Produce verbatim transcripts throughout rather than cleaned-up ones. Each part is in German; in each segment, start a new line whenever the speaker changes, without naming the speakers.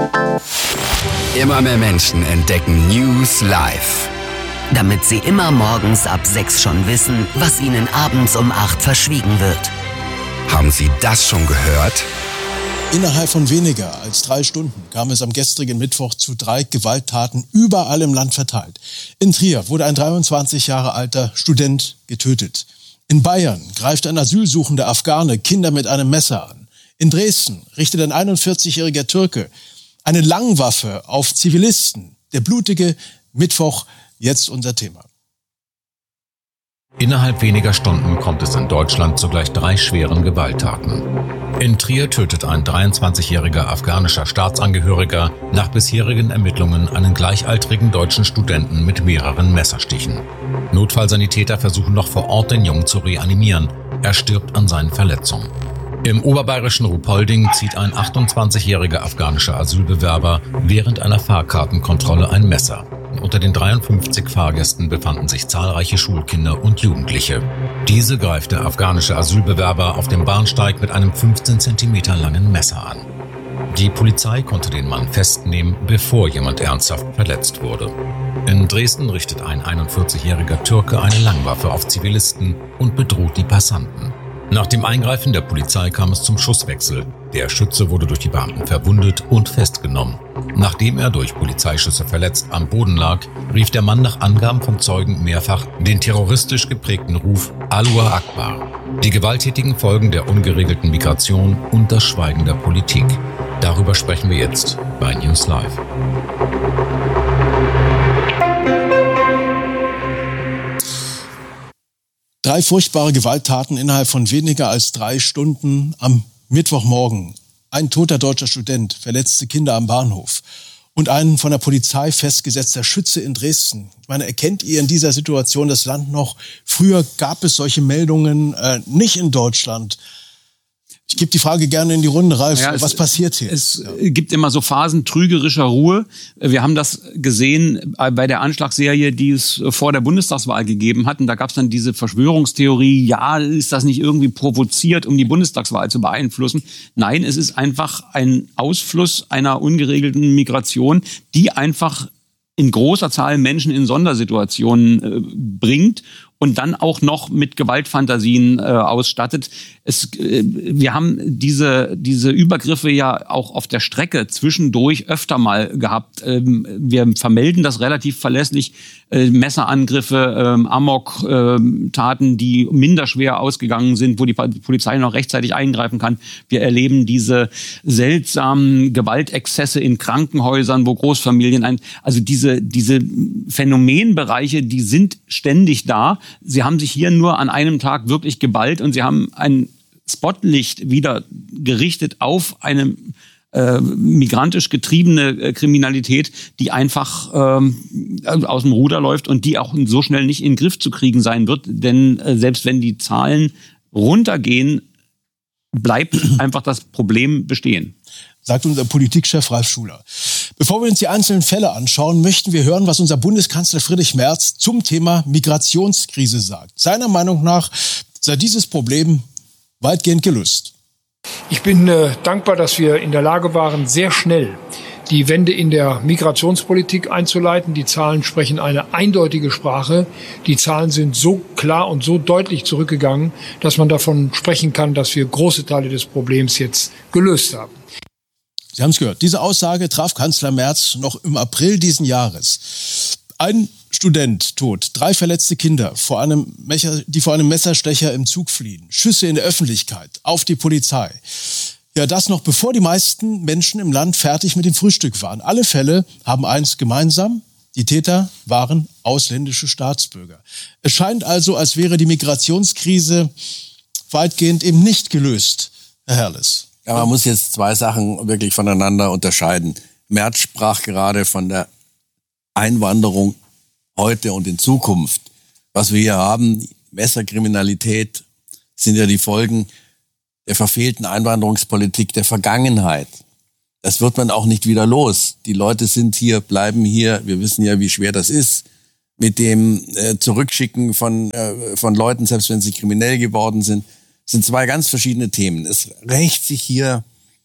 Immer mehr Menschen entdecken News live.
Damit sie immer morgens ab sechs schon wissen, was ihnen abends um acht verschwiegen wird.
Haben Sie das schon gehört?
Innerhalb von weniger als drei Stunden kam es am gestrigen Mittwoch zu drei Gewalttaten überall im Land verteilt. In Trier wurde ein dreiundzwanzig Jahre alter Student getötet. In Bayern greift ein asylsuchender Afghane Kinder mit einem Messer an. In Dresden richtet ein einundvierzigjähriger Türke eine Langwaffe auf Zivilisten. Der blutige Mittwoch, jetzt unser Thema.
Innerhalb weniger Stunden kommt es in Deutschland zu gleich drei schweren Gewalttaten. In Trier tötet ein dreiundzwanzigjähriger afghanischer Staatsangehöriger nach bisherigen Ermittlungen einen gleichaltrigen deutschen Studenten mit mehreren Messerstichen. Notfallsanitäter versuchen noch vor Ort den Jungen zu reanimieren. Er stirbt an seinen Verletzungen. Im oberbayerischen Ruhpolding zieht ein achtundzwanzigjähriger afghanischer Asylbewerber während einer Fahrkartenkontrolle ein Messer. Unter den dreiundfünfzig Fahrgästen befanden sich zahlreiche Schulkinder und Jugendliche. Diese greift der afghanische Asylbewerber auf dem Bahnsteig mit einem fünfzehn Zentimeter langen Messer an. Die Polizei konnte den Mann festnehmen, bevor jemand ernsthaft verletzt wurde. In Dresden richtet ein einundvierzigjähriger Türke eine Langwaffe auf Zivilisten und bedroht die Passanten. Nach dem Eingreifen der Polizei kam es zum Schusswechsel. Der Schütze wurde durch die Beamten verwundet und festgenommen. Nachdem er durch Polizeischüsse verletzt am Boden lag, rief der Mann nach Angaben von Zeugen mehrfach den terroristisch geprägten Ruf Allahu Akbar. Die gewalttätigen Folgen der ungeregelten Migration und das Schweigen der Politik. Darüber sprechen wir jetzt bei News Live.
Drei furchtbare Gewalttaten innerhalb von weniger als drei Stunden am Mittwochmorgen. Ein toter deutscher Student, verletzte Kinder am Bahnhof und ein von der Polizei festgesetzter Schütze in Dresden. Ich meine, erkennt ihr in dieser Situation das Land noch? Früher gab es solche Meldungen äh, nicht in Deutschland. Ich gebe die Frage gerne in die Runde, Ralf. Ja, was es, passiert hier?
Es ja. gibt immer so Phasen trügerischer Ruhe. Wir haben das gesehen bei der Anschlagsserie, die es vor der Bundestagswahl gegeben hat. Und da gab es dann diese Verschwörungstheorie, ja, ist das nicht irgendwie provoziert, um die Bundestagswahl zu beeinflussen? Nein, es ist einfach ein Ausfluss einer ungeregelten Migration, die einfach in großer Zahl Menschen in Sondersituationen äh, bringt und dann auch noch mit Gewaltfantasien äh, ausstattet. Es, äh, wir haben diese diese Übergriffe ja auch auf der Strecke zwischendurch öfter mal gehabt. Ähm, wir vermelden das relativ verlässlich. Äh, Messerangriffe, ähm, Amok-Taten, ähm, die minderschwer ausgegangen sind, wo die Polizei noch rechtzeitig eingreifen kann. Wir erleben diese seltsamen Gewaltexzesse in Krankenhäusern, wo Großfamilien ein, also diese diese Phänomenbereiche, die sind ständig da. Sie haben sich hier nur an einem Tag wirklich geballt und sie haben ein Spotlicht wieder gerichtet auf eine äh, migrantisch getriebene äh, Kriminalität, die einfach ähm, aus dem Ruder läuft und die auch so schnell nicht in den Griff zu kriegen sein wird. Denn äh, selbst wenn die Zahlen runtergehen, bleibt einfach das Problem bestehen.
Sagt unser Politikchef Ralf Schuler. Bevor wir uns die einzelnen Fälle anschauen, möchten wir hören, was unser Bundeskanzler Friedrich Merz zum Thema Migrationskrise sagt. Seiner Meinung nach sei dieses Problem weitgehend gelöst.
Ich bin äh, dankbar, dass wir in der Lage waren, sehr schnell die Wende in der Migrationspolitik einzuleiten. Die Zahlen sprechen eine eindeutige Sprache. Die Zahlen sind so klar und so deutlich zurückgegangen, dass man davon sprechen kann, dass wir große Teile des Problems jetzt gelöst haben.
Sie haben es gehört. Diese Aussage traf Kanzler Merz noch im April diesen Jahres. Ein Student tot, drei verletzte Kinder, vor einem Messer, die vor einem Messerstecher im Zug fliehen, Schüsse in der Öffentlichkeit, auf die Polizei. Ja, das noch bevor die meisten Menschen im Land fertig mit dem Frühstück waren. Alle Fälle haben eins gemeinsam: Die Täter waren ausländische Staatsbürger. Es scheint also, als wäre die Migrationskrise weitgehend eben nicht gelöst, Herr Herrles.
Ja, man muss jetzt zwei Sachen wirklich voneinander unterscheiden. Merz sprach gerade von der Einwanderung heute und in Zukunft. Was wir hier haben, Messerkriminalität, sind ja die Folgen der verfehlten Einwanderungspolitik der Vergangenheit. Das wird man auch nicht wieder los. Die Leute sind hier, bleiben hier. Wir wissen ja, wie schwer das ist mit dem äh, Zurückschicken von, äh, von Leuten, selbst wenn sie kriminell geworden sind. Das sind zwei ganz verschiedene Themen. Es rächt sich hier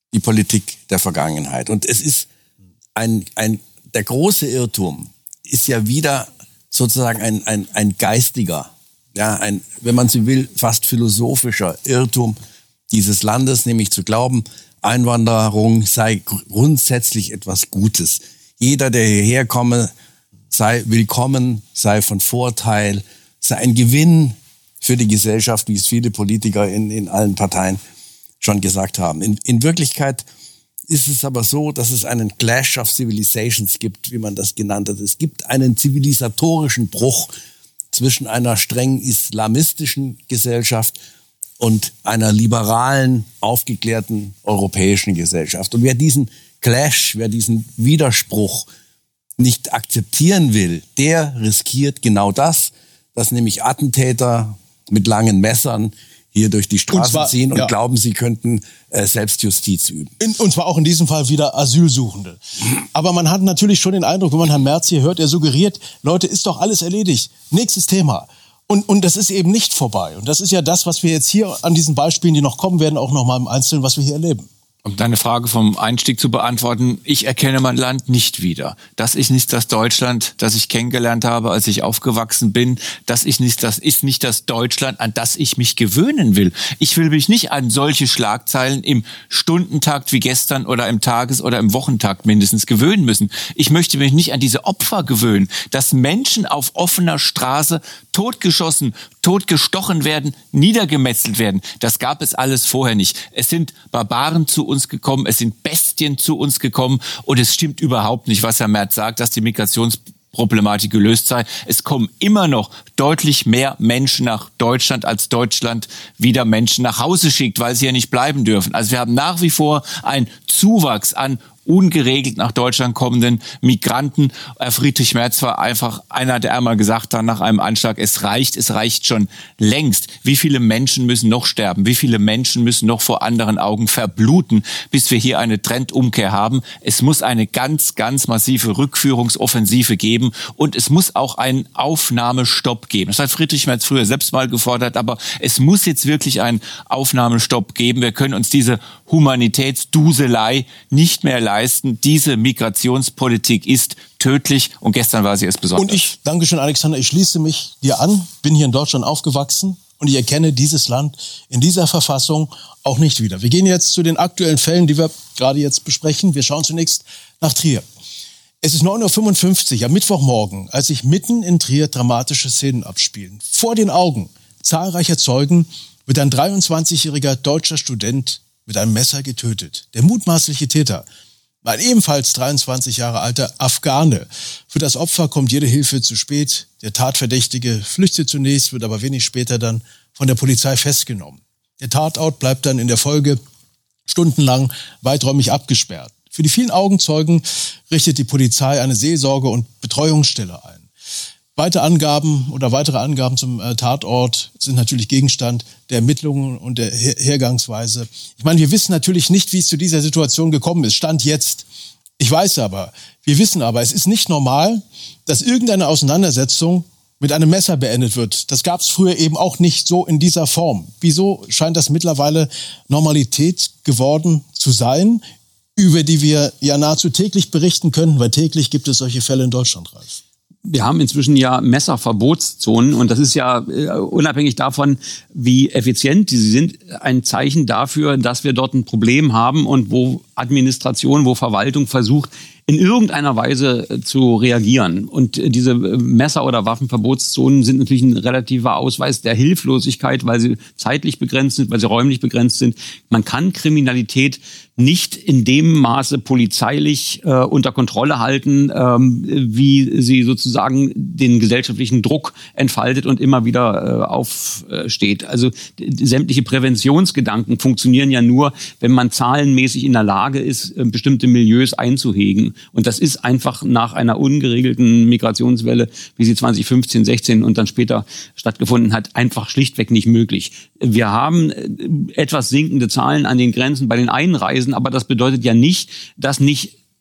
die Politik der Vergangenheit. Und es ist ein, ein, der große Irrtum ist ja wieder sozusagen ein, ein, ein geistiger, ja, ein, wenn man so will, fast philosophischer Irrtum dieses Landes, nämlich zu glauben, Einwanderung sei grundsätzlich etwas Gutes. Jeder, der hierher komme, sei willkommen, sei von Vorteil, sei ein Gewinn für die Gesellschaft, wie es viele Politiker in, in allen Parteien schon gesagt haben. In, in Wirklichkeit ist es aber so, dass es einen Clash of Civilizations gibt, wie man das genannt hat. Es gibt einen zivilisatorischen Bruch zwischen einer streng islamistischen Gesellschaft und einer liberalen, aufgeklärten europäischen Gesellschaft. Und wer diesen Clash, wer diesen Widerspruch nicht akzeptieren will, der riskiert genau das, dass nämlich Attentäter mit langen Messern hier durch die Straßen und zwar, ziehen und ja. glauben, sie könnten äh, Selbstjustiz üben. In,
und zwar auch in diesem Fall wieder Asylsuchende. Aber man hat natürlich schon den Eindruck, wenn man Herrn Merz hier hört, er suggeriert, Leute, ist doch alles erledigt. Nächstes Thema. Und, und das ist eben nicht vorbei. Und das ist ja das, was wir jetzt hier an diesen Beispielen, die noch kommen werden, auch noch mal im Einzelnen, was wir hier erleben.
Um deine Frage vom Einstieg zu beantworten, ich erkenne mein Land nicht wieder. Das ist nicht das Deutschland, das ich kennengelernt habe, als ich aufgewachsen bin. Das ist nicht das, ist nicht das Deutschland, an das ich mich gewöhnen will. Ich will mich nicht an solche Schlagzeilen im Stundentakt wie gestern oder im Tages- oder im Wochentakt mindestens gewöhnen müssen. Ich möchte mich nicht an diese Opfer gewöhnen, dass Menschen auf offener Straße totgeschossen, totgestochen werden, niedergemetzelt werden. Das gab es alles vorher nicht. Es sind Barbaren zu uns gekommen, es sind Bestien zu uns gekommen und es stimmt überhaupt nicht, was Herr Merz sagt, dass die Migrationsproblematik gelöst sei. Es kommen immer noch deutlich mehr Menschen nach Deutschland, als Deutschland wieder Menschen nach Hause schickt, weil sie ja nicht bleiben dürfen. Also wir haben nach wie vor einen Zuwachs an ungeregelt nach Deutschland kommenden Migranten. Herr Friedrich Merz war einfach einer, der einmal gesagt hat nach einem Anschlag, es reicht, es reicht schon längst. Wie viele Menschen müssen noch sterben? Wie viele Menschen müssen noch vor anderen Augen verbluten, bis wir hier eine Trendumkehr haben? Es muss eine ganz, ganz massive Rückführungsoffensive geben und es muss auch einen Aufnahmestopp geben. Das hat Friedrich Merz früher selbst mal gefordert, aber es muss jetzt wirklich einen Aufnahmestopp geben. Wir können uns diese Humanitätsduselei nicht mehr leisten. Diese Migrationspolitik ist tödlich und gestern war sie es besonders.
Und ich, danke schön Alexander, ich schließe mich dir an, bin hier in Deutschland aufgewachsen und ich erkenne dieses Land in dieser Verfassung auch nicht wieder. Wir gehen jetzt zu den aktuellen Fällen, die wir gerade jetzt besprechen. Wir schauen zunächst nach Trier. Es ist neun Uhr fünfundfünfzig am Mittwochmorgen, als sich mitten in Trier dramatische Szenen abspielen. Vor den Augen zahlreicher Zeugen wird ein dreiundzwanzigjähriger deutscher Student mit einem Messer getötet. Der mutmaßliche Täter, ein ebenfalls dreiundzwanzig Jahre alter Afghane. Für das Opfer kommt jede Hilfe zu spät. Der Tatverdächtige flüchtet zunächst, wird aber wenig später dann von der Polizei festgenommen. Der Tatort bleibt dann in der Folge stundenlang weiträumig abgesperrt. Für die vielen Augenzeugen richtet die Polizei eine Seelsorge- und Betreuungsstelle ein. Weitere Angaben oder weitere Angaben zum äh, Tatort sind natürlich Gegenstand der Ermittlungen und der Her- Hergangsweise. Ich meine, wir wissen natürlich nicht, wie es zu dieser Situation gekommen ist. Stand jetzt. Ich weiß aber, wir wissen aber, es ist nicht normal, dass irgendeine Auseinandersetzung mit einem Messer beendet wird. Das gab es früher eben auch nicht so in dieser Form. Wieso scheint das mittlerweile Normalität geworden zu sein, über die wir ja nahezu täglich berichten können, weil täglich gibt es solche Fälle in Deutschland, Ralf?
Wir haben inzwischen ja Messerverbotszonen und das ist ja äh, unabhängig davon, wie effizient sie sind, ein Zeichen dafür, dass wir dort ein Problem haben und wo Administration, wo Verwaltung versucht, in irgendeiner Weise äh, zu reagieren. Und äh, diese Messer- oder Waffenverbotszonen sind natürlich ein relativer Ausweis der Hilflosigkeit, weil sie zeitlich begrenzt sind, weil sie räumlich begrenzt sind. Man kann Kriminalität nicht in dem Maße polizeilich äh, unter Kontrolle halten, ähm, wie sie sozusagen den gesellschaftlichen Druck entfaltet und immer wieder äh, aufsteht. Also d- sämtliche Präventionsgedanken funktionieren ja nur, wenn man zahlenmäßig in der Lage ist, äh, bestimmte Milieus einzuhegen. Und das ist einfach nach einer ungeregelten Migrationswelle, wie sie zwanzig fünfzehn, sechzehn und dann später stattgefunden hat, einfach schlichtweg nicht möglich. Wir haben etwas sinkende Zahlen an den Grenzen bei den Einreisen, aber das bedeutet ja nicht, dass nicht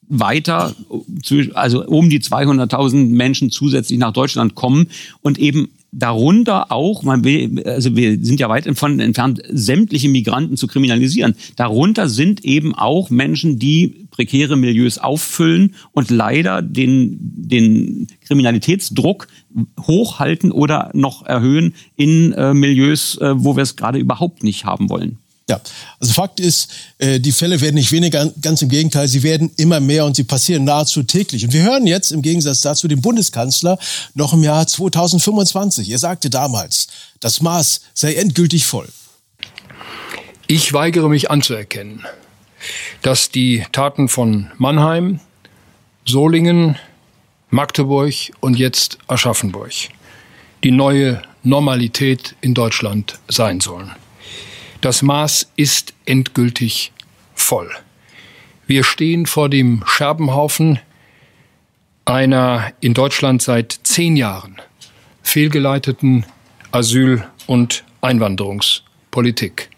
weiter, also um die zweihunderttausend Menschen zusätzlich nach Deutschland kommen und eben darunter auch, man will, also wir sind ja weit davon entfernt, sämtliche Migranten zu kriminalisieren. Darunter sind eben auch Menschen, die prekäre Milieus auffüllen und leider den, den Kriminalitätsdruck hochhalten oder noch erhöhen in äh, Milieus, äh, wo wir es gerade überhaupt nicht haben wollen.
Ja, also Fakt ist, die Fälle werden nicht weniger, ganz im Gegenteil, sie werden immer mehr und sie passieren nahezu täglich. Und wir hören jetzt im Gegensatz dazu den Bundeskanzler noch im Jahr zweitausendfünfundzwanzig. Er sagte damals, das Maß sei endgültig voll.
Ich weigere mich anzuerkennen, dass die Taten von Mannheim, Solingen, Magdeburg und jetzt Aschaffenburg die neue Normalität in Deutschland sein sollen. Das Maß ist endgültig voll. Wir stehen vor dem Scherbenhaufen einer in Deutschland seit zehn Jahren fehlgeleiteten Asyl- und Einwanderungspolitik.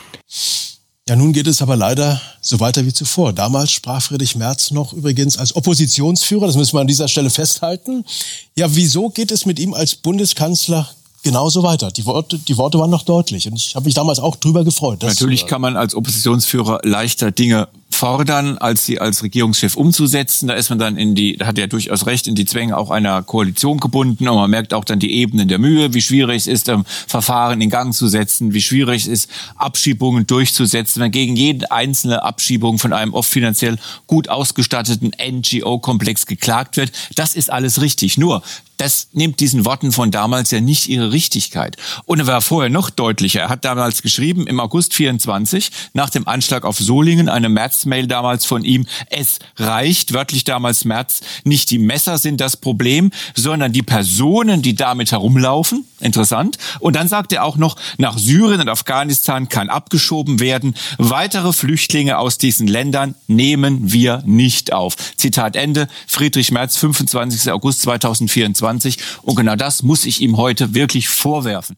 Ja, nun geht es aber leider so weiter wie zuvor. Damals sprach Friedrich Merz noch übrigens als Oppositionsführer, das müssen wir an dieser Stelle festhalten. Ja, wieso geht es mit ihm als Bundeskanzler genauso weiter? Die Worte, die Worte waren noch deutlich und ich habe mich damals auch drüber gefreut.
Natürlich kann man als Oppositionsführer leichter Dinge fordern, als sie als Regierungschef umzusetzen. Da ist man dann in die, da hat er durchaus recht, in die Zwänge auch einer Koalition gebunden und man merkt auch dann die Ebenen der Mühe, wie schwierig es ist, ähm, Verfahren in Gang zu setzen, wie schwierig es ist, Abschiebungen durchzusetzen, wenn gegen jede einzelne Abschiebung von einem oft finanziell gut ausgestatteten N G O-Komplex geklagt wird. Das ist alles richtig. Nur, das nimmt diesen Worten von damals ja nicht ihre Richtigkeit. Und er war vorher noch deutlicher. Er hat damals geschrieben, im August vierundzwanzig, nach dem Anschlag auf Solingen, eine März-Mail damals von ihm, es reicht, wörtlich damals Merz, nicht die Messer sind das Problem, sondern die Personen, die damit herumlaufen. Interessant. Und dann sagt er auch noch, nach Syrien und Afghanistan kann abgeschoben werden. Weitere Flüchtlinge aus diesen Ländern nehmen wir nicht auf. Zitat Ende. Friedrich Merz, fünfundzwanzigster August zweitausendvierundzwanzig. Und genau das muss ich ihm heute wirklich vorwerfen.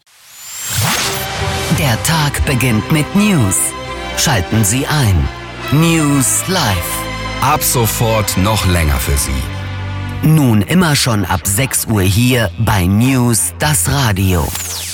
Der Tag beginnt mit News. Schalten Sie ein. News Live.
Ab sofort noch länger für Sie.
Nun immer schon ab sechs Uhr hier bei News das Radio.